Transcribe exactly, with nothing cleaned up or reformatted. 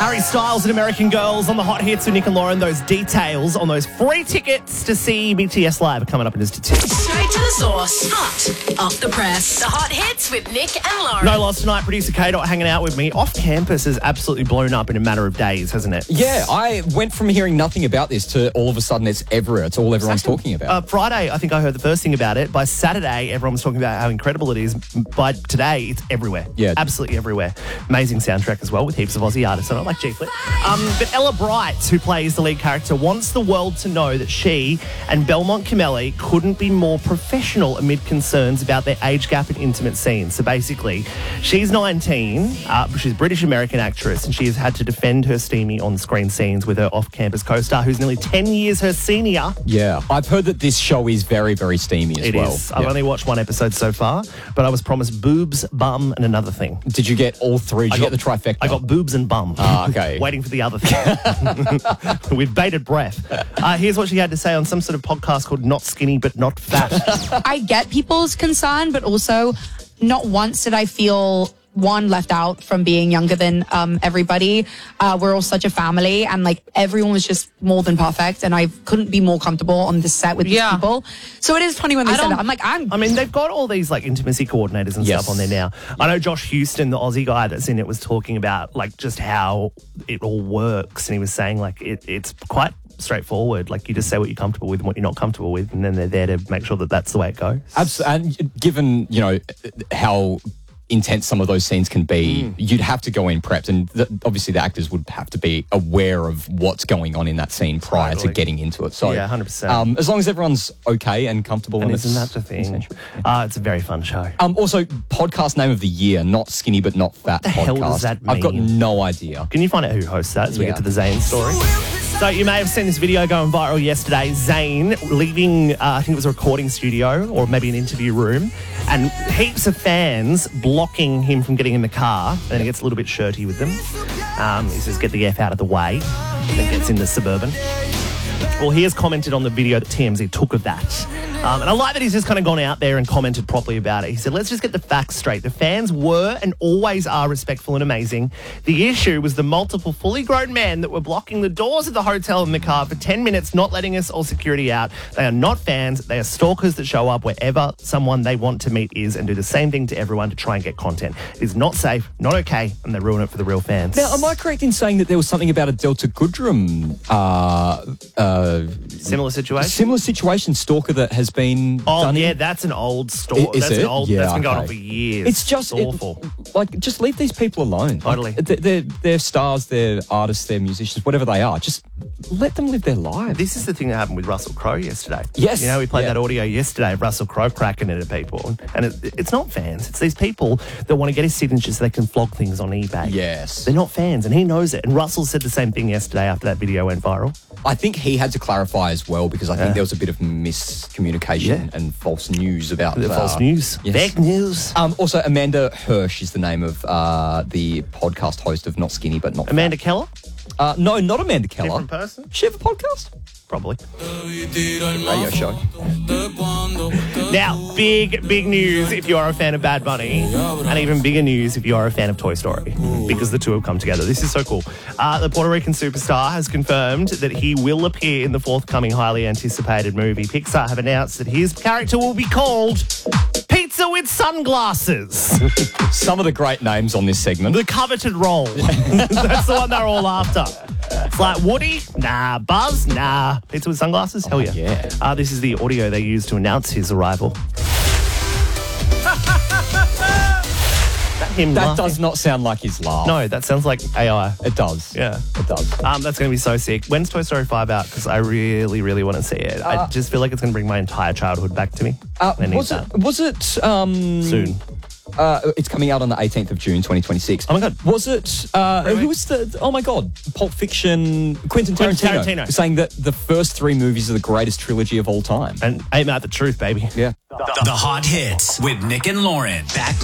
Harry Styles and American Girls on the Hot Hits with Nick and Lauren. Those details on those free tickets to see B T S Live are coming up in just a tick. Straight to the source. Hot off the press. The Hot Hits with Nick and Lauren. No loss tonight. Producer K-Dot hanging out with me. Off campus has absolutely blown up in a matter of days, hasn't it? Yeah, I went from hearing nothing about this to all of a sudden it's everywhere. It's all everyone's Actually, talking about. Uh, Friday, I think I heard the first thing about it. By Saturday, everyone was talking about how incredible it is. By today, it's everywhere. Yeah. Absolutely everywhere. Amazing soundtrack as well with heaps of Aussie artists on it, like G-Flip. Um, but Ella Bright, who plays the lead character, wants the world to know that she and Belmont Cameli couldn't be more professional amid concerns about their age gap and intimate scenes. So basically, she's nineteen, uh, she's a British-American actress, and she has had to defend her steamy on-screen scenes with her off-campus co-star, who's nearly ten years her senior. Yeah, I've heard that this show is very, very steamy as It well. is. I've Yeah. only watched one episode so far, but I was promised boobs, bum, and another thing. Did you get all three? Did I you got get the trifecta? I got boobs and bum. Ah, okay. Waiting for the other thing. With bated breath. Uh, here's what she had to say on some sort of podcast called Not Skinny But Not Fat. I get people's concern, but also not once did I feel one left out from being younger than um, everybody. Uh, we're all such a family, and like everyone was just more than perfect, and I couldn't be more comfortable on the set with these Yeah. people. So it is funny when they I said don't- that. I'm like, I'm. I mean, they've got all these like intimacy coordinators and Yes. stuff on there now. I know Josh Houston, the Aussie guy that's in it, was talking about like just how it all works, and he was saying like it, it's quite straightforward. Like you just say what you're comfortable with and what you're not comfortable with, and then they're there to make sure that that's the way it goes. Absolutely. And given, you know, how intense some of those scenes can be, Mm. you'd have to go in prepped, and the, obviously the actors would have to be aware of what's going on in that scene prior Totally. to getting into it. So, Yeah, one hundred percent. Um, as long as everyone's okay and comfortable, And and isn't that it's the thing? essential. Uh, it's a very fun show. Um, also, podcast name of the year, Not Skinny But Not Fat the podcast. hell does that I've got mean? no idea. Can you find out who hosts that as we Yeah. get to the Zayn story? So you may have seen this video going viral yesterday. Zayn leaving, uh, I think it was a recording studio or maybe an interview room, and heaps of fans blocking him from getting in the car. And then he gets a little bit shirty with them. Um, he says, "Get the F out of the way." Then gets in the Suburban. Well, he has commented on the video that T M Z took of that. Um, and I like that he's just kind of gone out there and commented properly about it. He said, let's just get the facts straight. The fans were and always are respectful and amazing. The issue was the multiple fully grown men that were blocking the doors of the hotel and the car for ten minutes, not letting us or security out. They are not fans. They are stalkers that show up wherever someone they want to meet is and do the same thing to everyone to try and get content. It is not safe, not okay, and they ruin it for the real fans. Now, am I correct in saying that there was something about a Delta Goodrum uh, uh, Similar situation? similar situation stalker that has been Oh, done? yeah, in- that's an old story. Is That's it? an old. Yeah, that's been going on okay. for years. It's just it- awful. like, just leave these people alone. Totally. Like, they're, they're, they're stars, they're artists, they're musicians, whatever they are. Just let them live their lives. This is the thing that happened with Russell Crowe yesterday. Yes. You know, we played Yeah. that audio yesterday of Russell Crowe cracking it at people. And it, it's not fans. It's these people that want to get his signature so they can flog things on eBay. Yes. They're not fans, and he knows it. And Russell said the same thing yesterday after that video went viral. I think he had to clarify as well because I think Yeah. there was a bit of miscommunication Yeah. and false news about The uh, false news. yes. Fake news. Um, also, Amanda Hirsch is the name of uh, the podcast host of Not Skinny But Not Amanda Fat. Keller? Uh, no, not Amanda Keller. Different person? She have a podcast? Probably. Radio show. Now, big, big news if you are a fan of Bad Bunny, and even bigger news if you are a fan of Toy Story, because the two have come together. This is so cool. Uh, the Puerto Rican superstar has confirmed that he will appear in the forthcoming highly anticipated movie. Pixar have announced that his character will be called Pizza with Sunglasses. Some of the great names on this segment. The coveted role. That's the one they're all after. It's like Woody? Nah. Buzz? Nah. Pizza with Sunglasses? Hell yeah. yeah. Uh, this is the audio they used to announce his arrival. That him That laughing? does not sound like his laugh. No, that sounds like A I. It does. Yeah. It does. Um, that's going to be so sick. When's Toy Story five out? Because I really, really want to see it. I just feel like it's going to bring my entire childhood back to me. Uh, I need was, that. it, was it... Um, Soon. Uh, it's coming out on the eighteenth of June, twenty twenty-six. Oh my God. Was it... Uh, Wait, wait. who was the... Oh my God. Pulp Fiction... Quentin Quentin Tarantino. Tarantino. Saying that the first three movies are the greatest trilogy of all time. And aim out the truth, baby. Yeah. The Hot Hits with Nick and Lauren. Back